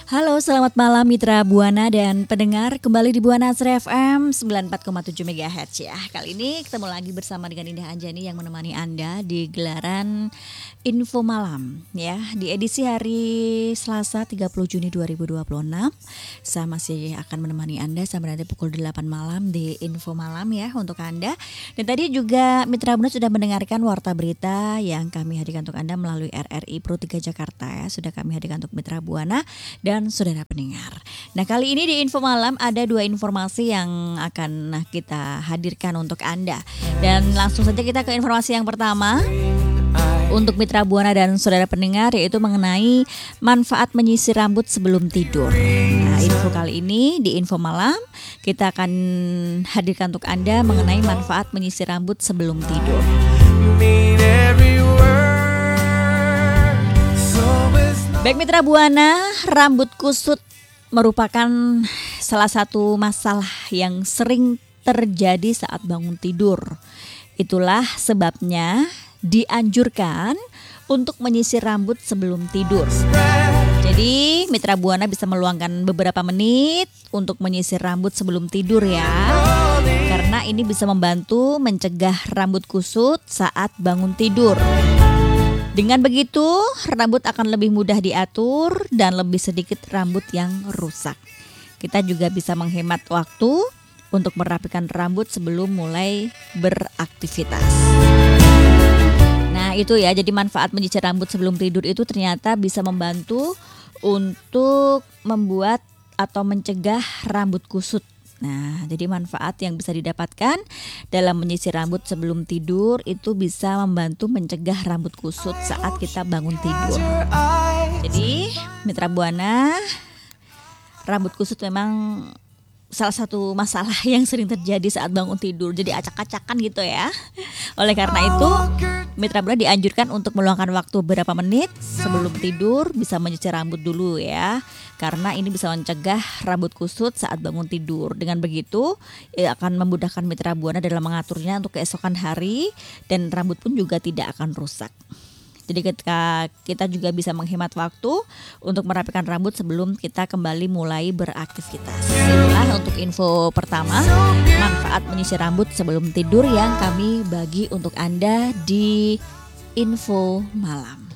Halo, selamat malam Mitra Buana dan pendengar kembali di Buana Asri FM 94,7 MHz ya. Kali ini ketemu lagi bersama dengan Indah Anjani yang menemani Anda di gelaran Info Malam ya. Di edisi hari Selasa 30 Juni 2026 saya masih akan menemani Anda sampai nanti pukul 8 malam di Info Malam ya untuk Anda. Dan tadi juga Mitra Buana sudah mendengarkan warta berita yang kami hadirkan untuk Anda melalui RRI Pro 3 Jakarta ya. Sudah kami hadirkan untuk Mitra Buana dan saudara pendengar. Nah, kali ini di Info Malam ada dua informasi yang akan kita hadirkan untuk Anda. Dan langsung saja kita ke informasi yang pertama untuk Mitra Buana dan saudara pendengar, yaitu mengenai manfaat menyisir rambut sebelum tidur. Nah, info kali ini di Info Malam kita akan hadirkan untuk Anda mengenai manfaat menyisir rambut sebelum tidur. Baik Mitra Buana, rambut kusut merupakan salah satu masalah yang sering terjadi saat bangun tidur. Itulah sebabnya dianjurkan untuk menyisir rambut sebelum tidur. Jadi Mitra Buana bisa meluangkan beberapa menit untuk menyisir rambut sebelum tidur ya. Karena ini bisa membantu mencegah rambut kusut saat bangun tidur. Dengan begitu, rambut akan lebih mudah diatur dan lebih sedikit rambut yang rusak. Kita juga bisa menghemat waktu untuk merapikan rambut sebelum mulai beraktivitas. Nah, itu ya, jadi manfaat menyisir rambut sebelum tidur itu ternyata bisa membantu untuk membuat atau mencegah rambut kusut. Nah, jadi manfaat yang bisa didapatkan dalam menyisir rambut sebelum tidur itu bisa membantu mencegah rambut kusut saat kita bangun tidur. Jadi, Mitra Buana, rambut kusut memang salah satu masalah yang sering terjadi saat bangun tidur. Jadi acak-acakan gitu ya. Oleh karena itu, Mitra Buana dianjurkan untuk meluangkan waktu beberapa menit sebelum tidur bisa menyisir rambut dulu ya. Karena ini bisa mencegah rambut kusut saat bangun tidur. Dengan begitu, akan memudahkan Mitra Buana dalam mengaturnya untuk keesokan hari dan rambut pun juga tidak akan rusak. Jadi ketika kita juga bisa menghemat waktu untuk merapikan rambut sebelum kita kembali mulai beraktivitas. Inilah untuk info pertama, manfaat menyisir rambut sebelum tidur yang kami bagi untuk Anda di Info Malam.